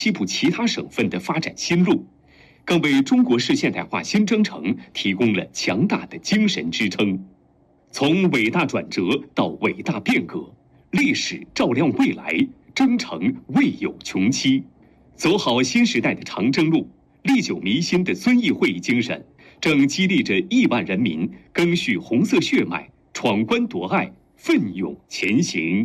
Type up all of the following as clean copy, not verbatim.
西部其他省份的发展新路，更为中国式现代化新征程提供了强大的精神支撑。从伟大转折到伟大变革，历史照亮未来，征程未有穷期。走好新时代的长征路，历久弥新的遵义会议精神，正激励着亿万人民赓续红色血脉，闯关夺爱，奋勇前行。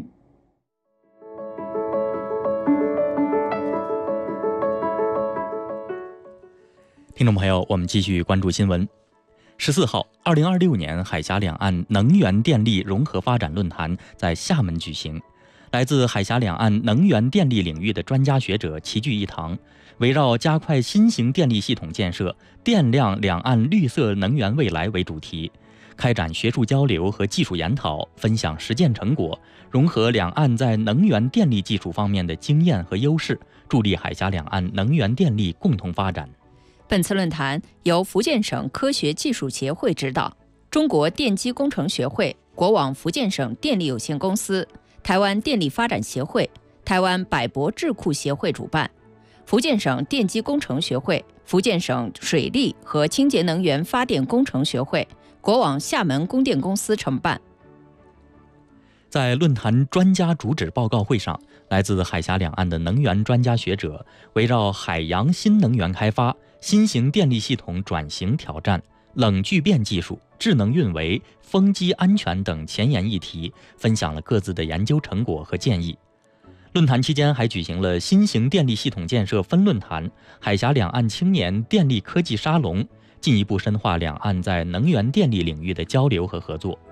听众朋友，我们继续关注新闻。14号，2026年海峡两岸能源电力融合发展论坛在厦门举行。来自海峡两岸能源电力领域的专家学者齐聚一堂，围绕加快新型电力系统建设、电量两岸绿色能源未来为主题，开展学术交流和技术研讨，分享实践成果，融合两岸在能源电力技术方面的经验和优势，助力海峡两岸能源电力共同发展。 本次论坛由福建省科学技术协会指导，中国电机工程学会、国网福建省电力有限公司、台湾电力发展协会、台湾百博智库协会主办，福建省电机工程学会、福建省水利和清洁能源发电工程学会、国网厦门供电公司承办。 在论坛专家主旨报告会上，来自海峡两岸的能源专家学者围绕海洋新能源开发、新型电力系统转型挑战、冷聚变技术、智能运维、风机安全等前沿议题，分享了各自的研究成果和建议。论坛期间还举行了新型电力系统建设分论坛、海峡两岸青年电力科技沙龙，进一步深化两岸在能源电力领域的交流和合作。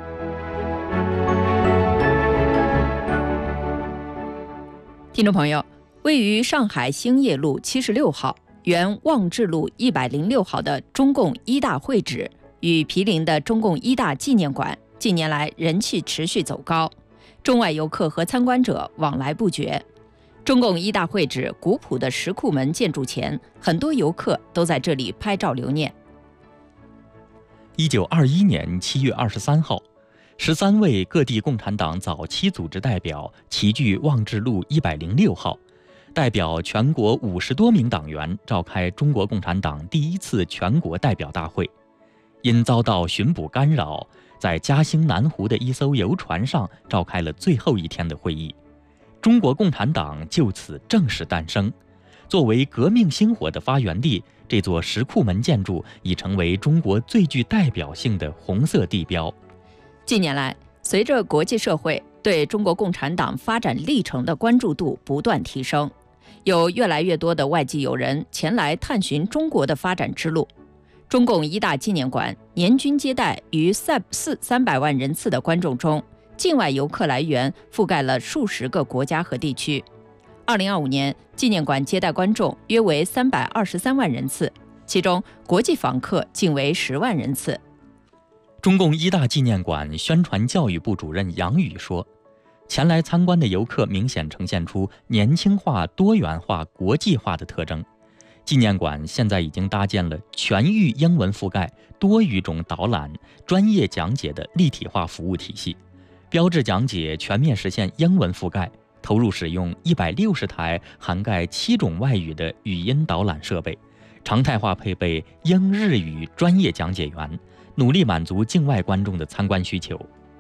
听众朋友，位于上海兴业路76号、原望志路106号的中共一大会址与毗邻的中共一大纪念馆，近年来人气持续走高，中外游客和参观者往来不绝。中共一大会址古朴的石库门建筑前，很多游客都在这里拍照留念。 1921年7月23号，13位各地共产党早期组织代表齐聚望志路106号，代表全国50多名党员召开中国共产党第一次全国代表大会。因遭到巡捕干扰，在嘉兴南湖的一艘游船上召开了最后一天的会议。中国共产党就此正式诞生。作为革命星火的发源地，这座石库门建筑已成为中国最具代表性的红色地标。 近年来，随着国际社会对中国共产党发展历程的关注度不断提升，有越来越多的外籍友人前来探寻中国的发展之路。中共一大纪念馆年均接待逾300万人次的观众中，境外游客来源覆盖了数十个国家和地区。2025年，纪念馆接待观众约为323万人次，其中国际访客竟为10万人次。 中共一大纪念馆宣传教育部主任杨宇说，前来参观的游客明显呈现出年轻化、多元化、国际化的特征。纪念馆现在已经搭建了全域英文覆盖、多语种导览、专业讲解的立体化服务体系，标志讲解全面实现英文覆盖，投入使用160台涵盖7种外语的语音导览设备，常态化配备英日语专业讲解员，努力满足境外观众的参观需求。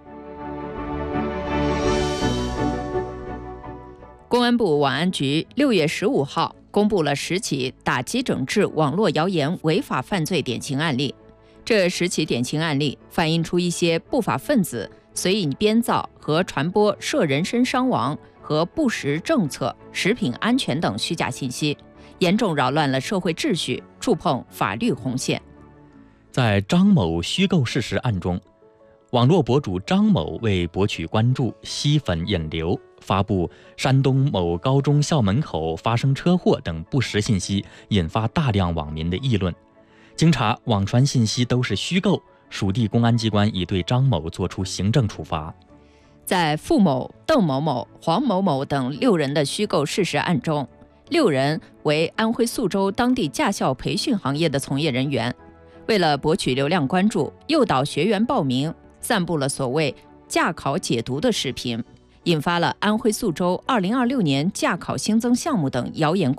公安部网安局6月15号公布了10起打击整治网络谣言违法犯罪典型案例。这10起典型案例反映出一些不法分子随意编造和传播涉人身伤亡和不实政策、食品安全等虚假信息，严重扰乱了社会秩序，触碰法律红线。 在张某虚构事实案中，网络博主张某为博取关注、吸粉引流，发布山东某高中校门口发生车祸等不实信息，引发大量网民的议论。经查，网传信息都是虚构，属地公安机关已对张某作出行政处罚。 在付某、邓某某、黄某某等6人的虚构事实案中，6人为安徽宿州当地驾校培训行业的从业人员，为了博取流量关注，诱导学员报名，散布了所谓驾考解读的视频， 引发了安徽宿州2026年驾考新增项目等谣言。